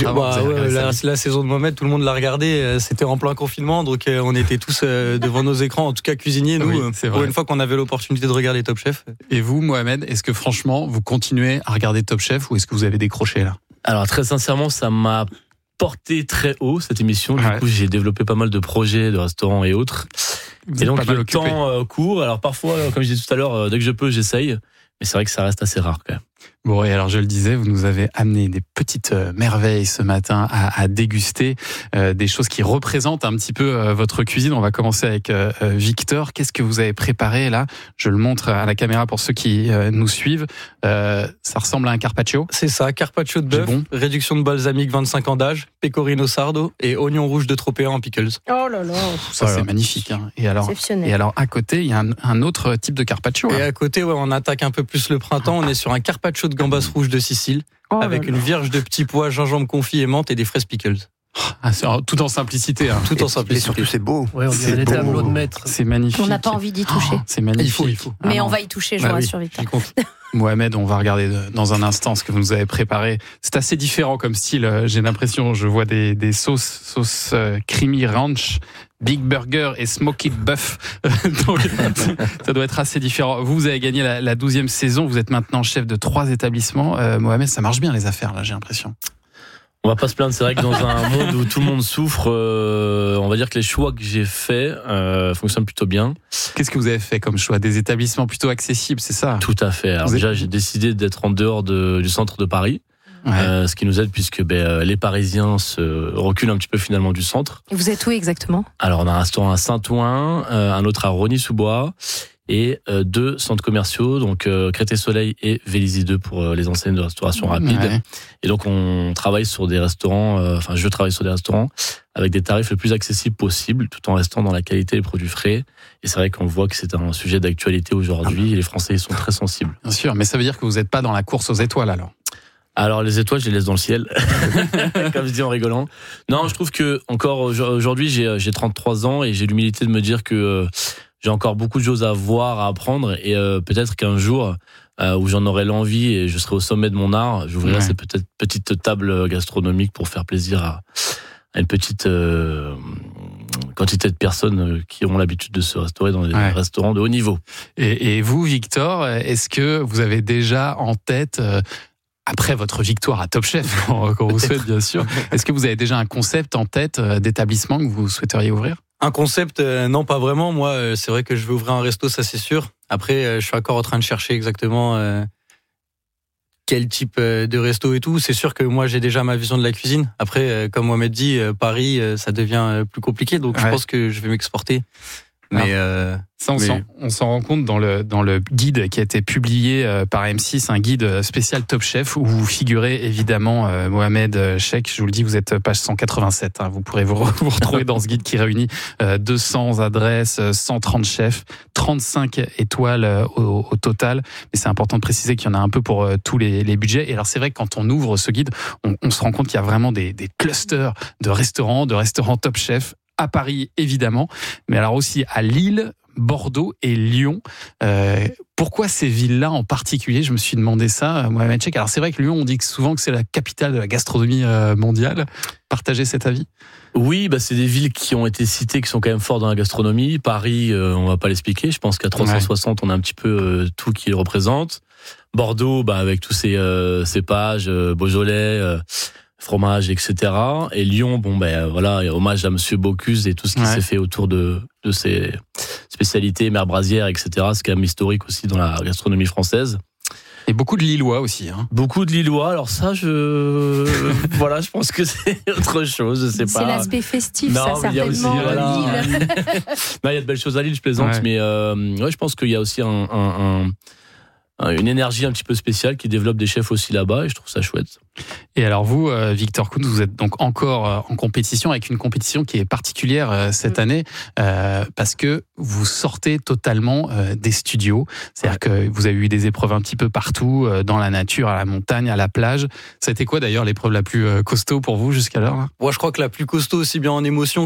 la saison de Mohamed, tout le monde l'a regardé. C'était en plein confinement, donc on était tous devant nos écrans, en tout cas cuisiniers. Nous, pour une fois qu'on avait l'opportunité de regarder Top Chef. Et vous, Mohamed, est-ce que franchement vous continuez à regarder Top Chef ou est-ce que vous avez décroché là? Alors très sincèrement, ça m'a porté très haut cette émission. Du coup, j'ai développé pas mal de projets de restaurants et autres. Et donc le temps court. Alors parfois, comme je disais tout à l'heure, dès que je peux, j'essaye. Mais c'est vrai que ça reste assez rare quand même. Bon, et alors je le disais, vous nous avez amené des petites merveilles ce matin à déguster, des choses qui représentent un petit peu votre cuisine. On va commencer avec Victor. Qu'est-ce que vous avez préparé là? Je le montre à la caméra pour ceux qui nous suivent. Ça ressemble à un carpaccio. C'est ça, carpaccio de bœuf, réduction de balsamique 25 ans d'âge, pecorino sardo et oignon rouge de Tropea en pickles. Oh là là, ça c'est magnifique. Hein. Et alors à côté, il y a un autre type de carpaccio. Et à côté, on attaque un peu plus le printemps. On est sur un carpaccio de gambas rouges de Sicile, avec une vierge de petits pois, gingembre confit et menthe et des fraises pickles. Tout en simplicité. Hein. Tout en simplicité. Et surtout, c'est beau. Ouais, on dirait des tableaux de maître. C'est magnifique. On n'a pas envie d'y toucher. C'est magnifique. Il faut. Mais on va y toucher, je vous rassure, Victor. Mohamed, on va regarder dans un instant ce que vous nous avez préparé. C'est assez différent comme style. J'ai l'impression, je vois des sauces creamy ranch, Big Burger et Smoky Buff. Donc, ça doit être assez différent. Vous avez gagné la 12e saison. Vous êtes maintenant chef de 3 établissements. Mohamed, ça marche bien les affaires là, j'ai l'impression. On va pas se plaindre, c'est vrai que dans un monde où tout le monde souffre, on va dire que les choix que j'ai faits fonctionnent plutôt bien. Qu'est-ce que vous avez fait comme choix? Des établissements plutôt accessibles, c'est ça? Tout à fait. Alors déjà, j'ai décidé d'être en dehors du centre de Paris, ce qui nous aide puisque les Parisiens se reculent un petit peu finalement du centre. Et vous êtes où exactement? Alors on a un restaurant à Saint-Ouen, un autre à Rosny-sous-Bois. Et 2 centres commerciaux, donc Créteil-Soleil et Vélizy 2 pour les enseignes de restauration rapide. Ouais. Et donc on travaille sur des restaurants, je travaille sur des restaurants avec des tarifs le plus accessibles possible, tout en restant dans la qualité des produits frais. Et c'est vrai qu'on voit que c'est un sujet d'actualité aujourd'hui et les Français y sont très sensibles. Bien sûr, mais ça veut dire que vous n'êtes pas dans la course aux étoiles alors? Alors les étoiles, je les laisse dans le ciel, comme je dis en rigolant. Non, je trouve que encore aujourd'hui, j'ai 33 ans et j'ai l'humilité de me dire que j'ai encore beaucoup de choses à voir, à apprendre et peut-être qu'un jour où j'en aurai l'envie et je serai au sommet de mon art, j'ouvrirai cette petite table gastronomique pour faire plaisir à une petite quantité de personnes qui ont l'habitude de se restaurer dans des restaurants de haut niveau. Et vous, Victor, est-ce que vous avez déjà en tête après votre victoire à Top Chef, qu'on vous souhaite bien sûr, est-ce que vous avez déjà un concept en tête d'établissement que vous souhaiteriez ouvrir? Un concept, non, pas vraiment. Moi, c'est vrai que je vais ouvrir un resto, ça c'est sûr. Après, je suis encore en train de chercher exactement quel type de resto et tout. C'est sûr que moi, j'ai déjà ma vision de la cuisine. Après, comme Mohamed dit, Paris, ça devient plus compliqué. Donc, je pense que je vais m'exporter. Mais ça, on s'en rend compte dans le guide qui a été publié par M6, un guide spécial Top Chef où vous figurez évidemment Mohamed Cheikh. Je vous le dis, vous êtes page 187. Hein, vous pourrez vous retrouver dans ce guide qui réunit 200 adresses, 130 chefs, 35 étoiles au total. Mais c'est important de préciser qu'il y en a un peu pour tous les budgets. Et alors c'est vrai que quand on ouvre ce guide, on se rend compte qu'il y a vraiment des clusters de restaurants Top Chef. À Paris, évidemment, mais alors aussi à Lille, Bordeaux et Lyon. Pourquoi ces villes-là en particulier? Je me suis demandé ça, Mohamed Cheikh. Alors c'est vrai que Lyon, on dit souvent que c'est la capitale de la gastronomie mondiale. Partagez cet avis? Oui, c'est des villes qui ont été citées, qui sont quand même fortes dans la gastronomie. Paris, on va pas l'expliquer. Je pense qu'à 360, on a un petit peu tout qui le représente. Bordeaux, avec tous ces cépages, Beaujolais, fromage, etc. Et Lyon, hommage à Monsieur Bocuse et tout ce qui s'est fait autour de ses spécialités, mère brasière, etc. C'est quand même historique aussi dans la gastronomie française. Et beaucoup de Lillois aussi. Hein. Beaucoup de Lillois. Alors ça, je pense que c'est autre chose. Je sais pas. C'est l'aspect festif, ça, certainement. Il y a aussi, il y a de belles choses à Lille, je plaisante. Mais je pense qu'il y a aussi un une énergie un petit peu spéciale qui développe des chefs aussi là-bas et je trouve ça chouette. Et alors vous, Victor Kunz, vous êtes donc encore en compétition, avec une compétition qui est particulière cette année, parce que vous sortez totalement des studios. C'est-à-dire que vous avez eu des épreuves un petit peu partout, dans la nature, à la montagne, à la plage. C'était quoi d'ailleurs l'épreuve la plus costaud pour vous jusqu'alors? Moi, je crois que la plus costaud, aussi bien en émotion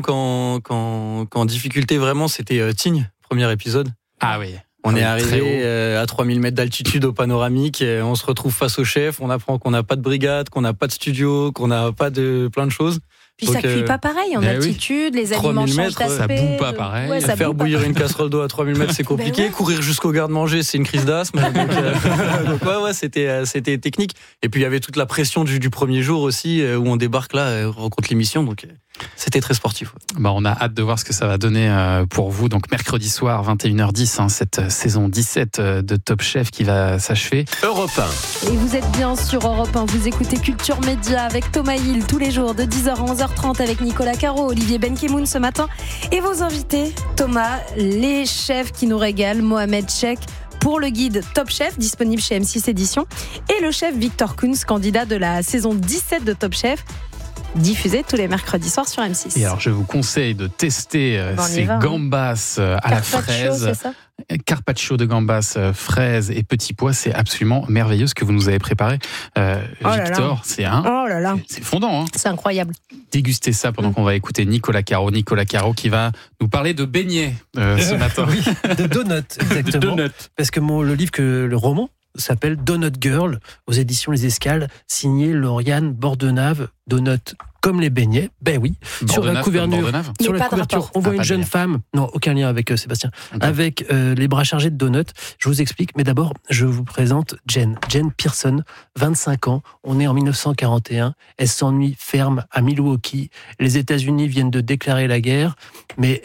qu'en difficulté, vraiment, c'était Tignes, premier épisode. Ah oui. On est arrivé à 3000 mètres d'altitude au panoramique, on se retrouve face au chef, on apprend qu'on n'a pas de brigade, qu'on n'a pas de studio, qu'on n'a pas de plein de choses. Puis donc, ça cuit pas pareil en altitude, les aliments changent d'aspect. Ça boue pas pareil. Ouais, faire bouillir une casserole d'eau à 3000 mètres, c'est compliqué. Courir jusqu'au garde-manger, c'est une crise d'asthme. Donc ouais, c'était technique. Et puis il y avait toute la pression du premier jour aussi, où on débarque là, on rencontre l'émission, donc c'était très sportif. Bah, on a hâte de voir ce que ça va donner pour vous. Donc mercredi soir, 21h10, cette saison 17 de Top Chef qui va s'achever. Europe 1. Et vous êtes bien sur Europe 1, vous écoutez Culture Média avec Thomas Hill tous les jours de 10h à 11h30 avec Nicolas Caro, Olivier Benkemoun ce matin. Et vos invités, Thomas, les chefs qui nous régalent, Mohamed Chek pour le guide Top Chef, disponible chez M6 Éditions, et le chef Victor Kunz, candidat de la saison 17 de Top Chef, diffusé tous les mercredis soirs sur M6. Et alors, je vous conseille de tester ces gambas à la fraise. C'est ça ? Carpaccio de gambas, fraises et petits pois, c'est absolument merveilleux ce que vous nous avez préparé, Victor. C'est fondant. Hein. C'est incroyable. Dégustez ça pendant qu'on va écouter Nicolas Caro qui va nous parler de beignets ce matin. Oui, de donuts, exactement. Parce que le roman s'appelle Donut Girl aux éditions Les Escales, signé Lauriane Bordenave. Donut comme les beignets, ben oui. Sur la couverture, on voit une jeune femme, non, aucun lien avec Sébastien, avec les bras chargés de donuts. Je vous explique, mais d'abord, je vous présente Jen Pearson, 25 ans, on est en 1941, elle s'ennuie ferme à Milwaukee, les États-Unis viennent de déclarer la guerre, mais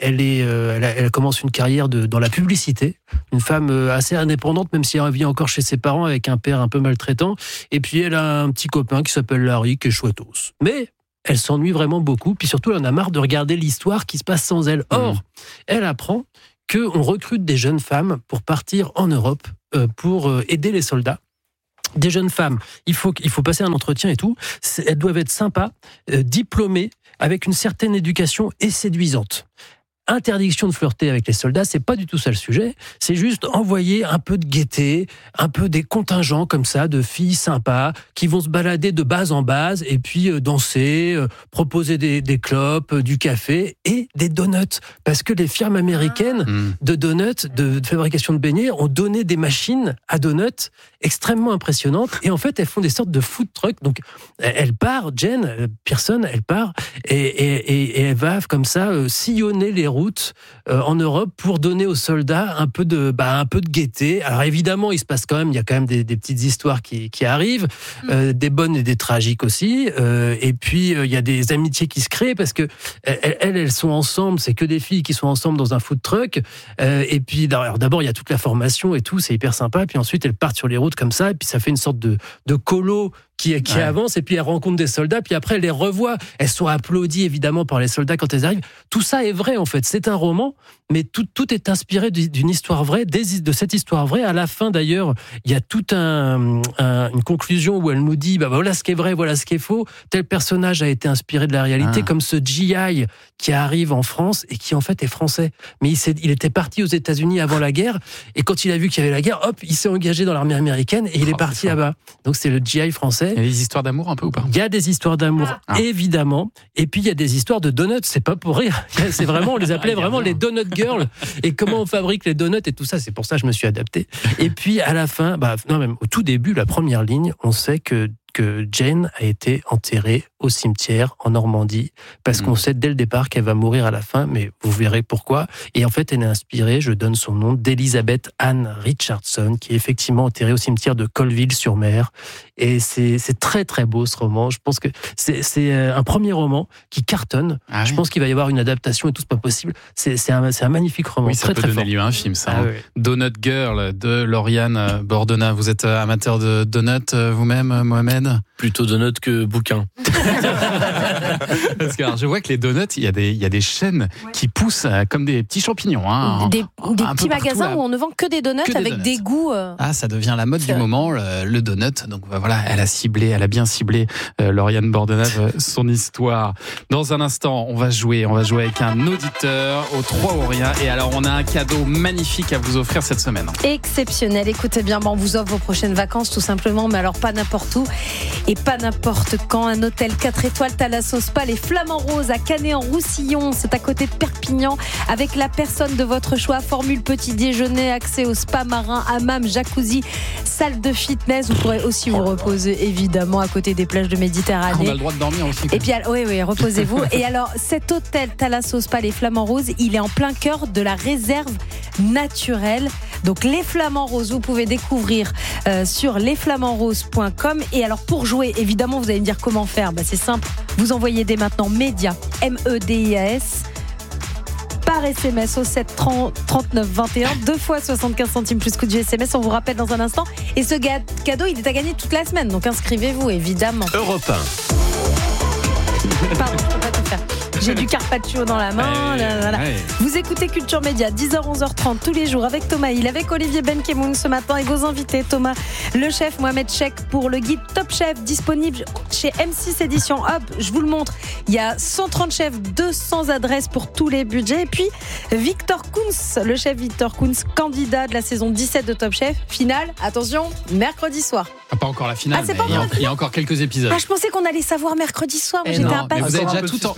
elle commence une carrière dans la publicité, une femme assez indépendante, même si elle vit encore chez ses parents avec un père un peu maltraitant, et puis elle a un petit copain qui s'appelle Larry, qui est chouettos. Mais elle s'ennuie vraiment beaucoup, puis surtout elle en a marre de regarder l'histoire qui se passe sans elle. Or, elle apprend qu'on recrute des jeunes femmes pour partir en Europe, pour aider les soldats. Des jeunes femmes, il faut passer un entretien et tout, elles doivent être sympas, diplômées, avec une certaine éducation et séduisantes. Interdiction de flirter avec les soldats, c'est pas du tout ça le sujet, c'est juste envoyer un peu de gaieté, un peu des contingents comme ça, de filles sympas, qui vont se balader de base en base, et puis danser, proposer des clopes, du café, et des donuts. Parce que les firmes américaines de donuts, de fabrication de beignets, ont donné des machines à donuts extrêmement impressionnantes, et en fait, elles font des sortes de food trucks. Donc, elle part, Jen Pearson, elle part, et elle va comme ça sillonner les routes en Europe pour donner aux soldats un peu de gaieté. Alors évidemment, il y a quand même des petites histoires qui arrivent, des bonnes et des tragiques aussi. Et puis il y a des amitiés qui se créent parce que elles sont ensemble. C'est que des filles qui sont ensemble dans un food truck. Et puis d'abord il y a toute la formation et tout, c'est hyper sympa. Puis ensuite elles partent sur les routes comme ça. Et puis ça fait une sorte de colo qui avance, et puis elles rencontrent des soldats, puis après elles les revoient. Elles sont applaudies évidemment par les soldats quand elles arrivent. Tout ça est vrai en fait. C'est un roman, mais tout est inspiré d'une histoire vraie, de cette histoire vraie. À la fin d'ailleurs, il y a toute une conclusion où elle nous dit voilà ce qui est vrai, voilà ce qui est faux. Tel personnage a été inspiré de la réalité, comme ce GI qui arrive en France et qui en fait est français. Mais il était parti aux États-Unis avant la guerre, et quand il a vu qu'il y avait la guerre, hop, il s'est engagé dans l'armée américaine et il est parti là-bas. Donc c'est le GI français. Il y a des histoires d'amour un peu ou pas ? Il y a des histoires d'amour, évidemment. Et puis il y a des histoires de donuts, c'est pas pour rire. C'est vraiment, on les appelait vraiment les Donut Girls. Et comment on fabrique les donuts et tout ça, c'est pour ça que je me suis adapté. Et puis à la fin, même au tout début, la première ligne, on sait que Jane a été enterrée au cimetière en Normandie, parce qu'on sait dès le départ qu'elle va mourir à la fin, mais vous verrez pourquoi. Et en fait, elle est inspirée, je donne son nom, d'Elizabeth Ann Richardson, qui est effectivement enterrée au cimetière de Colville-sur-Mer. Et c'est très très beau ce roman. Je pense que c'est un premier roman qui cartonne. Je pense qu'il va y avoir une adaptation et tout, c'est pas possible. C'est un magnifique roman. Oui, ça très, peut très donner fort. lieu à un film, ça. Donut Girl de Lauriane Bordenave. Vous êtes amateur de donuts vous-même, Mohamed ? Plutôt donut que bouquin. Parce que alors, je vois que les donuts, il y a des chaînes qui poussent comme des petits champignons. Hein, des petits magasins où on ne vend que des donuts avec des goûts. Ah, ça devient la mode du moment, le donut. Donc voilà, elle a bien ciblé Lauriane Bordenave, son histoire. Dans un instant, on va jouer avec un auditeur au 3 ou rien. Et alors, on a un cadeau magnifique à vous offrir cette semaine. Exceptionnel. Écoutez bien, on vous offre vos prochaines vacances tout simplement, mais alors pas n'importe où et pas n'importe quand. Un hôtel 4 étoiles Thalasso Spa, les Flamands Roses à Canet-en-Roussillon. C'est à côté de Perpignan, avec la personne de votre choix. Formule petit déjeuner, accès au spa marin, hammam, jacuzzi, salle de fitness. Vous pourrez aussi vous reposer évidemment à côté des plages de Méditerranée. On a le droit de dormir aussi. Et puis oui, reposez-vous. Et alors, cet hôtel Thalasso Spa, les Flamands Roses, il est en plein cœur de la réserve naturelle. Donc les Flamands Roses, vous pouvez découvrir sur lesflamandsroses.com. Et alors pour jouer, évidemment, vous allez me dire comment faire. C'est simple, vous envoyez dès maintenant MEDIAS, MEDIAS, par SMS au 7 39 21, 2 fois 75 centimes plus coût du SMS. On vous rappelle dans un instant. Et ce cadeau, il est à gagner toute la semaine. Donc inscrivez-vous, évidemment. Europe 1. Pardon, je peux pas tout faire. J'ai du carpaccio dans la main. Vous écoutez Culture Média, 10h, 11h30 tous les jours avec Thomas Hill, avec Olivier Benkemoun ce matin et vos invités. Thomas, le chef, Mohamed Chek pour le guide Top Chef disponible chez M6 Édition. Hop, je vous le montre. Il y a 130 chefs, 200 adresses pour tous les budgets. Et puis Victor Kunz, le chef Victor Kunz, candidat de la saison 17 de Top Chef. Finale, attention, mercredi soir. Pas encore la finale. C'est pas encore il y a encore quelques épisodes. Je pensais qu'on allait savoir mercredi soir, mais j'étais impatiente. Vous avez déjà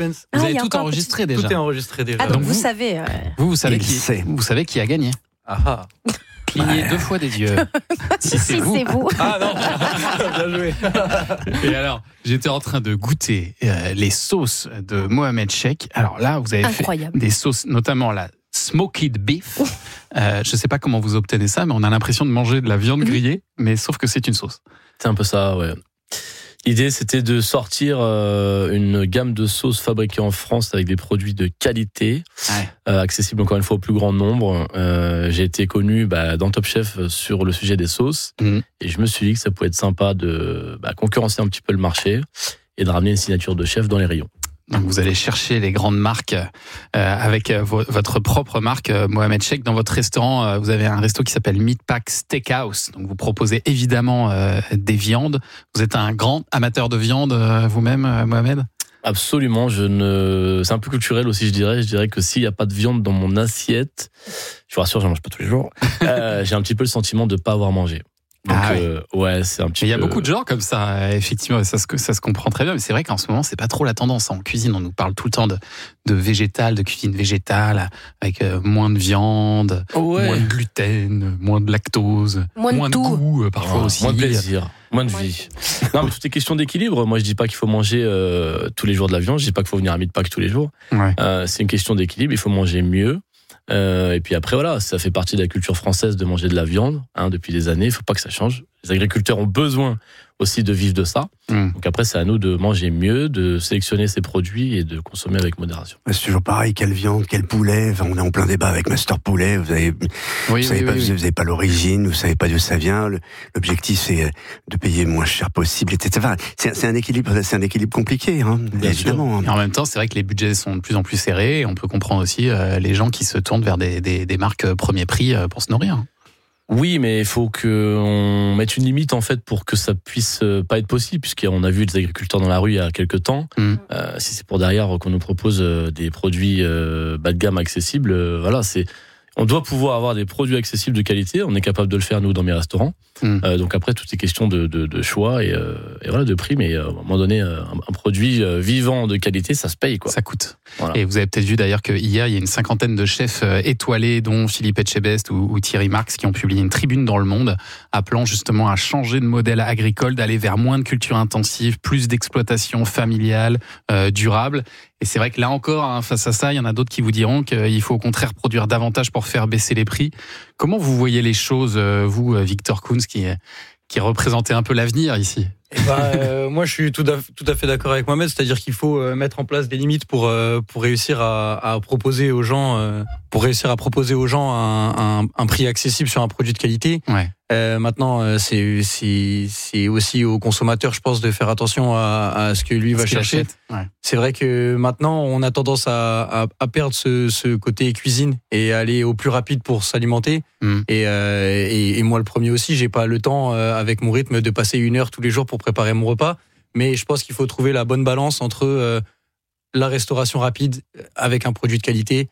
tout enregistré déjà. Tout est enregistré déjà. Ah, donc vous savez. Vous savez qui a gagné. Ah. Clignez 2 fois des yeux. Si c'est vous. Ah non. Bien joué. Et alors, j'étais en train de goûter les sauces de Mohamed Chek. Alors là, vous avez fait des sauces, notamment la smoked beef. Je ne sais pas comment vous obtenez ça, mais on a l'impression de manger de la viande grillée, mais sauf que c'est une sauce. C'est un peu ça, ouais. L'idée, c'était de sortir une gamme de sauces fabriquées en France avec des produits de qualité, accessibles encore une fois au plus grand nombre. J'ai été connu dans Top Chef sur le sujet des sauces, et je me suis dit que ça pouvait être sympa de concurrencer un petit peu le marché et de ramener une signature de chef dans les rayons. Donc vous allez chercher les grandes marques avec votre propre marque, Mohamed Chek. Dans votre restaurant, vous avez un resto qui s'appelle Meatpack Steakhouse. Donc vous proposez évidemment des viandes. Vous êtes un grand amateur de viande vous-même, Mohamed ? Absolument. C'est un peu culturel aussi, je dirais. Je dirais que s'il n'y a pas de viande dans mon assiette, je vous rassure, j'en mange pas tous les jours. J'ai un petit peu le sentiment de pas avoir mangé. Donc, c'est un petit peu... Il y a beaucoup de gens comme ça, effectivement, ça se comprend très bien, mais c'est vrai qu'en ce moment, c'est pas trop la tendance. En cuisine, on nous parle tout le temps de végétal, de cuisine végétale, avec moins de viande, moins de gluten, moins de lactose, moins de goût, parfois aussi. Moins de plaisir, moins de vie. Non, mais tout est question d'équilibre. Moi, je dis pas qu'il faut manger tous les jours de la viande, je dis pas qu'il faut venir à Meatpack tous les jours. C'est une question d'équilibre, il faut manger mieux. Et puis après voilà, ça fait partie de la culture française de manger de la viande depuis des années. Il faut pas que ça change. Les agriculteurs ont besoin aussi de vivre de ça. Donc après, c'est à nous de manger mieux, de sélectionner ces produits et de consommer avec modération. C'est toujours pareil, quelle viande, quel poulet. Enfin, on est en plein débat avec Master Poulet. Vous savez pas l'origine, vous savez pas d'où ça vient. L'objectif, c'est de payer le moins cher possible, etc. C'est un équilibre compliqué, évidemment. Et en même temps, c'est vrai que les budgets sont de plus en plus serrés. Et on peut comprendre aussi les gens qui se tournent vers des marques premier prix pour se nourrir. Oui, mais il faut qu'on mette une limite en fait pour que ça puisse pas être possible, puisqu'on a vu des agriculteurs dans la rue il y a quelques temps. Si c'est pour derrière qu'on nous propose des produits bas de gamme accessibles, on doit pouvoir avoir des produits accessibles de qualité. On est capable de le faire nous dans mes restaurants. Donc après, tout est question de choix et de prix. Mais à un moment donné, un produit vivant de qualité, ça se paye, quoi. Ça coûte. Voilà. Et vous avez peut-être vu d'ailleurs qu'hier, il y a une 50aine de chefs étoilés, dont Philippe Etchebest ou Thierry Marx, qui ont publié une tribune dans Le Monde, appelant justement à changer de modèle agricole, d'aller vers moins de culture intensive, plus d'exploitation familiale, durable. Et c'est vrai que là encore, face à ça, il y en a d'autres qui vous diront qu'il faut au contraire produire davantage pour faire baisser les prix. Comment vous voyez les choses, vous, Victor Kunz, qui représentait un peu l'avenir ici ? Moi, je suis tout à fait d'accord avec Mohamed, c'est-à-dire qu'il faut mettre en place des limites pour réussir à proposer aux gens, un prix accessible sur un produit de qualité. Ouais. Maintenant, c'est aussi au consommateur, je pense, de faire attention à ce que lui va chercher. Ouais. C'est vrai que maintenant, on a tendance à perdre ce côté cuisine et aller au plus rapide pour s'alimenter. Et moi, le premier aussi, j'ai pas le temps avec mon rythme de passer 1 heure tous les jours pour préparer mon repas. Mais je pense qu'il faut trouver la bonne balance entre la restauration rapide avec un produit de qualité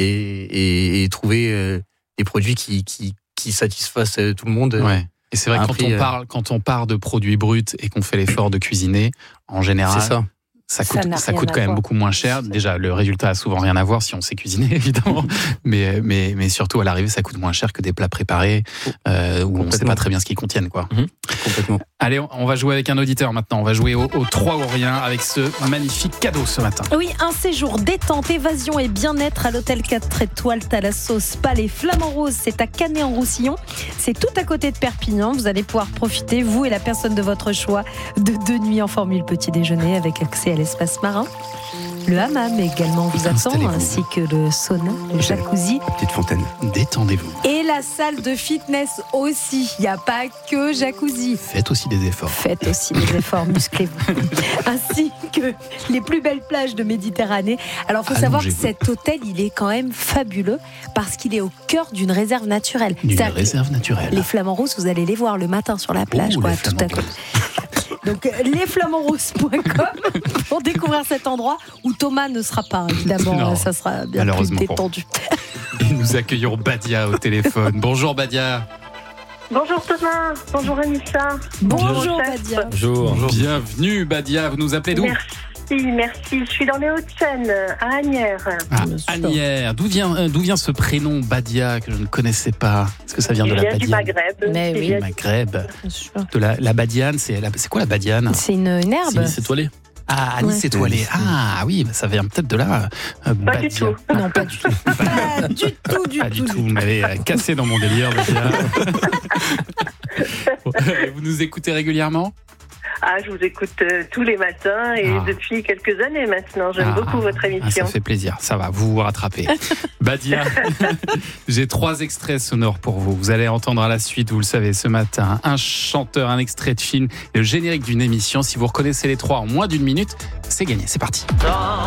et trouver des produits qui satisfassent tout le monde. Ouais. Et c'est vrai que quand on part de produits bruts et qu'on fait l'effort de cuisiner, en général, ça coûte quand même beaucoup moins cher. Déjà, le résultat a souvent rien à voir si on sait cuisiner, évidemment. mais surtout, à l'arrivée, ça coûte moins cher que des plats préparés où on ne sait pas très bien ce qu'ils contiennent, quoi. Complètement. Allez, on va jouer avec un auditeur maintenant. On va jouer au 3 ou rien avec ce magnifique cadeau ce matin. Oui, un séjour détente, évasion et bien-être à l'hôtel 4 étoiles Thalasso Spa Les Flamands Roses. C'est à Canet-en-Roussillon. C'est tout à côté de Perpignan. Vous allez pouvoir profiter, vous et la personne de votre choix, de 2 nuits en formule petit déjeuner avec accès à l'espace marin. Le hammam également vous attend, ainsi que le sauna, le jacuzzi. Petite fontaine. Détendez-vous. Et la salle de fitness aussi. Il n'y a pas que jacuzzi. Faites aussi des efforts. Musclez-vous. Ainsi que les plus belles plages de Méditerranée. Alors, il faut savoir que cet hôtel, il est quand même fabuleux parce qu'il est au cœur d'une réserve naturelle. Les Flamands Roses, vous allez les voir le matin sur la plage, tout à côté. Donc, lesflamandsroses.com pour découvrir cet endroit où Thomas ne sera pas, évidemment. Non, ça sera bien plus détendu. Nous accueillons Badia au téléphone. Bonjour Badia. Bonjour Thomas, bonjour Anissa. Bonjour Badia. Bonjour. Bienvenue Badia, vous nous appelez d'où ? Merci. Je suis dans les Hauts-de-Seine, à Asnières. Asnières. D'où vient ce prénom Badia que je ne connaissais pas ? Est-ce que ça vient de la Badiane ? Du Maghreb. Mais oui. Maghreb. De la Badiane, c'est quoi la Badiane ? C'est une herbe. C'est Nice étoilé. Ah, Nice étoilé. Ah oui, ça vient peut-être de là. Pas du tout. Non, pas du tout. Pas du tout. Vous m'avez cassé dans mon délire, Badia. Vous nous écoutez régulièrement ? Je vous écoute tous les matins et depuis quelques années maintenant. J'aime beaucoup votre émission. Ça fait plaisir. Ça va, vous rattrapez. Badia, j'ai 3 extraits sonores pour vous. Vous allez entendre à la suite, vous le savez, ce matin, un chanteur, un extrait de film, le générique d'une émission. Si vous reconnaissez les 3 en moins d'1 minute, c'est gagné. C'est parti.